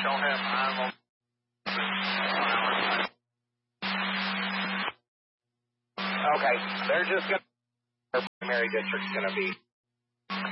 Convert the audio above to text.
Don't have high. Okay, they're just going to, their primary district's going to be